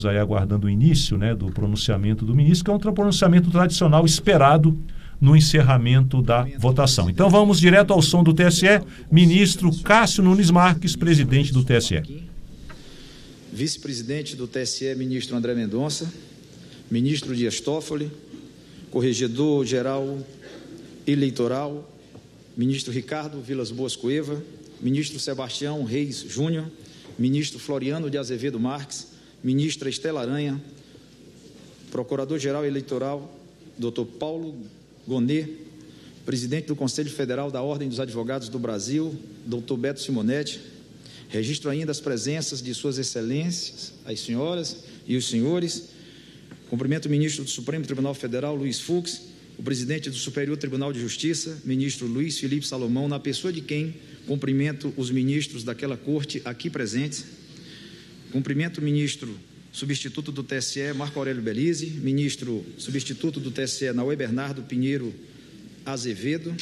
Aí aguardando o início, né, do pronunciamento do ministro, que é um pronunciamento tradicional esperado no encerramento da votação. Então vamos direto ao som do TSE. Ministro Cássio Nunes Marques, presidente do TSE. Vice-presidente do TSE, ministro André Mendonça, ministro Dias Toffoli, corregedor-geral eleitoral, ministro Ricardo Vilas Boas Cueva, ministro Sebastião Reis Júnior, ministro Floriano de Azevedo Marques, ministra Estela Aranha, procurador-geral eleitoral, Dr. Paulo Gonet, presidente do Conselho Federal da Ordem dos Advogados do Brasil, Dr. Beto Simonetti. Registro ainda as presenças de suas excelências, as senhoras e os senhores. Cumprimento o ministro do Supremo Tribunal Federal, Luiz Fux, o presidente do Superior Tribunal de Justiça, ministro Luiz Felipe Salomão, na pessoa de quem cumprimento os ministros daquela corte aqui presentes. Cumprimento o ministro substituto do TSE, Marco Aurélio Belize, ministro substituto do TSE, Naue Bernardo Pinheiro Azevedo.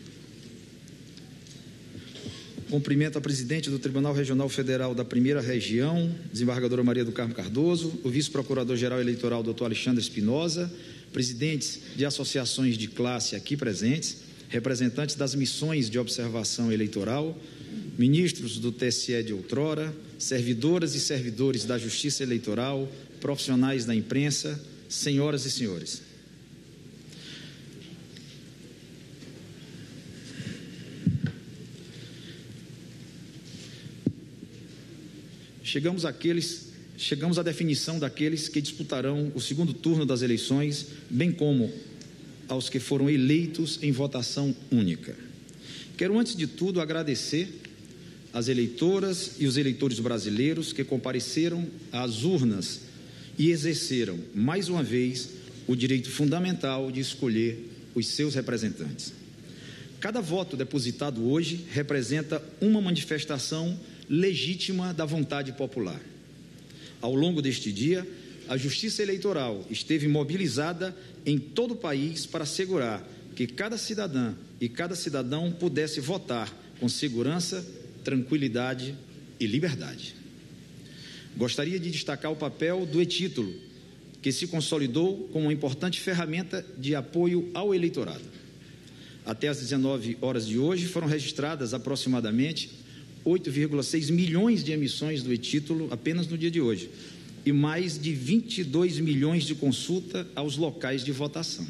Cumprimento a presidente do Tribunal Regional Federal da Primeira Região, desembargadora Maria do Carmo Cardoso, o vice-procurador-geral eleitoral, doutor Alexandre Espinosa, presidentes de associações de classe aqui presentes, representantes das missões de observação eleitoral, ministros do TSE de outrora, servidoras e servidores da Justiça Eleitoral, profissionais da imprensa, senhoras e senhores. Chegamos à definição daqueles que disputarão o segundo turno das eleições, bem como aos que foram eleitos em votação única. Quero, antes de tudo, agradecer às eleitoras e os eleitores brasileiros que compareceram às urnas e exerceram, mais uma vez, o direito fundamental de escolher os seus representantes. Cada voto depositado hoje representa uma manifestação legítima da vontade popular. Ao longo deste dia, a Justiça Eleitoral esteve mobilizada em todo o país para assegurar que cada cidadã e cada cidadão pudesse votar com segurança, tranquilidade e liberdade. Gostaria de destacar o papel do e-título, que se consolidou como uma importante ferramenta de apoio ao eleitorado. Até às 19 horas de hoje foram registradas aproximadamente 8,6 milhões de emissões do e-título apenas no dia de hoje e mais de 22 milhões de consulta aos locais de votação.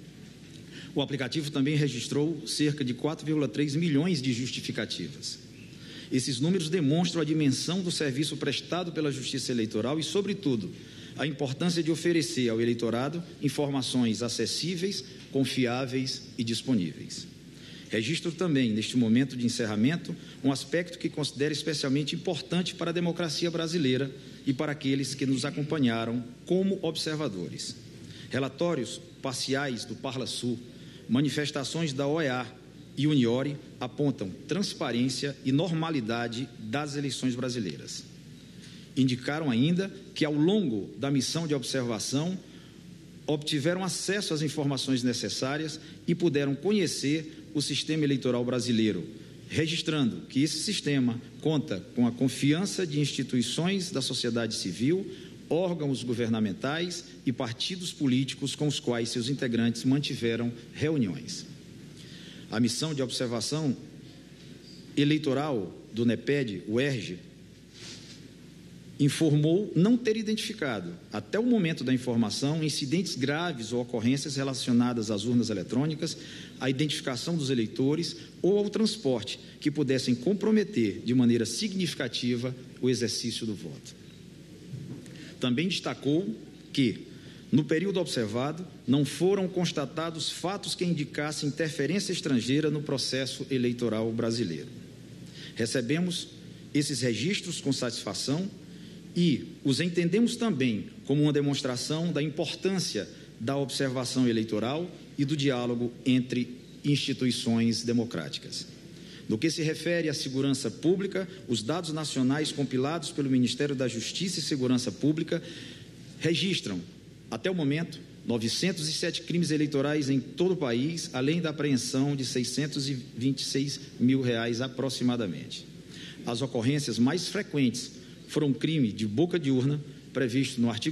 O aplicativo também registrou cerca de 4,3 milhões de justificativas. Esses números demonstram a dimensão do serviço prestado pela Justiça Eleitoral e, sobretudo, a importância de oferecer ao eleitorado informações acessíveis, confiáveis e disponíveis. Registro também, neste momento de encerramento, um aspecto que considero especialmente importante para a democracia brasileira e para aqueles que nos acompanharam como observadores. Relatórios parciais do Parlasul, manifestações da OEA e Uniore apontam transparência e normalidade das eleições brasileiras. Indicaram ainda que, ao longo da missão de observação, obtiveram acesso às informações necessárias e puderam conhecer o sistema eleitoral brasileiro, registrando que esse sistema conta com a confiança de instituições da sociedade civil, órgãos governamentais e partidos políticos com os quais seus integrantes mantiveram reuniões. A missão de observação eleitoral do NEPED, o ERJ, informou não ter identificado, até o momento da informação, incidentes graves ou ocorrências relacionadas às urnas eletrônicas, à identificação dos eleitores ou ao transporte que pudessem comprometer de maneira significativa o exercício do voto. Também destacou que, no período observado, não foram constatados fatos que indicassem interferência estrangeira no processo eleitoral brasileiro. Recebemos esses registros com satisfação e os entendemos também como uma demonstração da importância da observação eleitoral e do diálogo entre instituições democráticas. No que se refere à segurança pública, os dados nacionais compilados pelo Ministério da Justiça e Segurança Pública registram, até o momento, 907 crimes eleitorais em todo o país, além da apreensão de R$626 mil aproximadamente. As ocorrências mais frequentes foram crime de boca de urna, previsto no artigo